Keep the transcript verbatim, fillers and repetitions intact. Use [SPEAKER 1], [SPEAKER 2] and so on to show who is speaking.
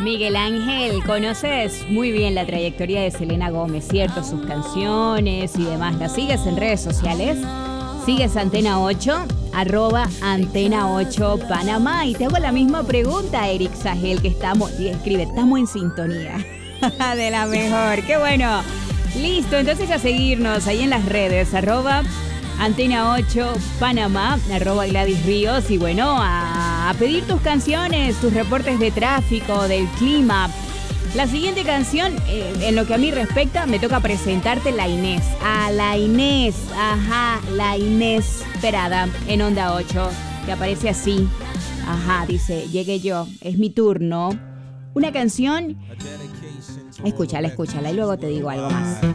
[SPEAKER 1] Miguel Ángel, conoces muy bien la trayectoria de Selena Gómez, ¿cierto? Sus canciones y demás. ¿La sigues en redes sociales? ¿Sigues Antena ocho? Arroba Antena ocho Panamá. Y te hago la misma pregunta, Eric Sahel, que estamos, y escribe, estamos en sintonía. De la mejor, qué bueno. Listo, entonces a seguirnos ahí en las redes, arroba Antena ocho Panamá, arroba Gladys Ríos. Y bueno, a, a pedir tus canciones, tus reportes de tráfico, del clima. La siguiente canción, eh, en lo que a mí respecta, me toca presentarte la Inés. A la Inés, ajá, la Inés Perada en Onda ocho, que aparece así. Ajá, dice, llegué yo, es mi turno. Una canción, escúchala, escúchala y luego te digo algo más.